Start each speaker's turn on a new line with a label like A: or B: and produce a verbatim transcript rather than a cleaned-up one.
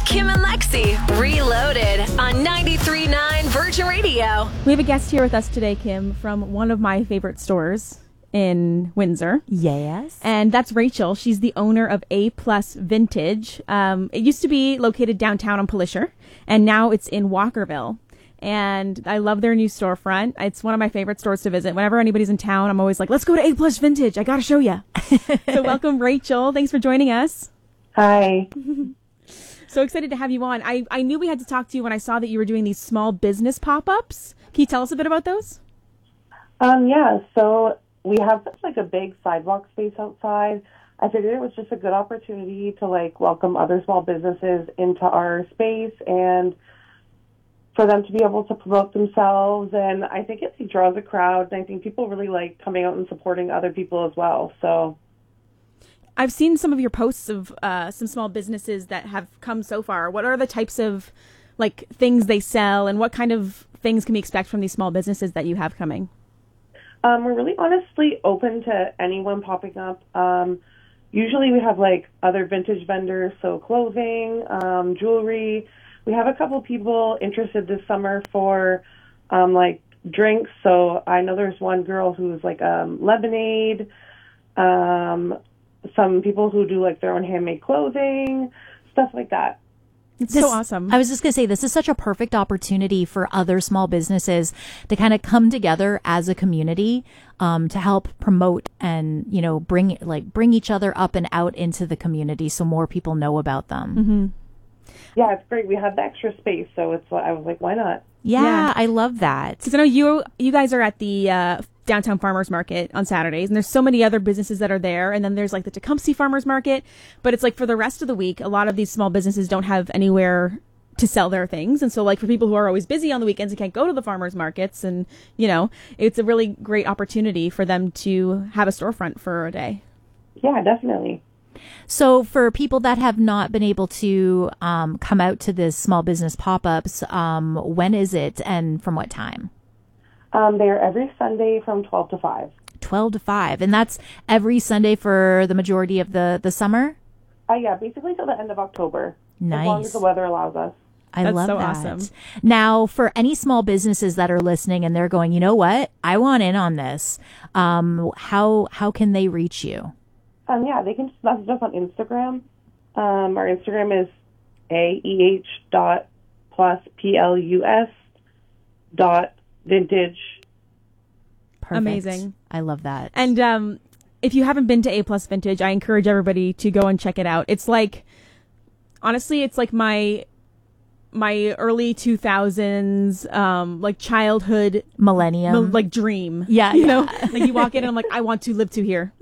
A: Kim and Lexi, Reloaded on ninety-three point nine Virgin Radio.
B: We have a guest here with us today, Kim, from one of my favorite stores in Windsor.
C: Yes.
B: And that's Rachel. She's the owner of A Plus Vintage. Um, it used to be located downtown on Polisher, and now it's in Walkerville. And I love their new storefront. It's one of my favorite stores to visit. Whenever anybody's in town, I'm always like, let's go to A Plus Vintage. I got to show you. So welcome, Rachel. Thanks for joining us.
D: Hi.
B: So excited to have you on. I, I knew we had to talk to you when I saw that you were doing these small business pop-ups. Can you tell us a bit about those?
D: Um, yeah, so we have such like a big sidewalk space outside. I figured it was just a good opportunity to like welcome other small businesses into our space and for them to be able to promote themselves. And I think it draws a crowd, and I think people really like coming out and supporting other people as well. So
B: I've seen some of your posts of uh, some small businesses that have come so far. What are the types of like things they sell, and what kind of things can we expect from these small businesses that you have coming?
D: Um, we're really honestly open to anyone popping up. Um, usually we have like other vintage vendors, so clothing, um, jewelry. We have a couple people interested this summer for um, like drinks. So I know there's one girl who's like um, lemonade. Um, some people who do like their own handmade clothing, stuff like that.
B: It's
C: This,
B: so awesome.
C: I was just going to say, this is such a perfect opportunity for other small businesses to kind of come together as a community, um, to help promote and, you know, bring like bring each other up and out into the community so more people know about them.
B: Mm-hmm.
D: Yeah, it's great. We have the extra space, so it's. I was like, why not?
C: Yeah,
B: Yeah.
C: I love that.
B: Because I know you you guys are at the uh, downtown farmers market on Saturdays, and there's so many other businesses that are there, and then there's like the Tecumseh farmers market, but it's like for the rest of the week, a lot of these small businesses don't have anywhere to sell their things, and so like for people who are always busy on the weekends and can't go to the farmers markets, and you know, it's a really great opportunity for them to have a storefront for a day.
D: Yeah, definitely.
C: So for people that have not been able to um, come out to this small business pop-ups, um, when is it and from what time?
D: Um, they're every Sunday from twelve to five.
C: twelve to five. And that's every Sunday for the majority of the, the summer?
D: Uh, yeah, basically till the end of October.
C: Nice.
D: As long as the weather allows us.
C: I
B: That's
C: love
B: so
C: that.
B: awesome.
C: Now, for any small businesses that are listening and they're going, you know what, I want in on this, um, how how can they reach you?
D: Um, yeah, they can just message us on Instagram. Um, our Instagram is A E H dot plus P L U S dot vintage.
C: Perfect.
B: Amazing.
C: I love that.
B: And um, if you haven't been to A Plus Vintage, I encourage everybody to go and check it out. It's like, honestly, it's like my my early two thousands, um, like childhood
C: Millennium.
B: mil- like dream.
C: Yeah,
B: you
C: yeah.
B: know, like you walk in and I'm like, I want to live to here.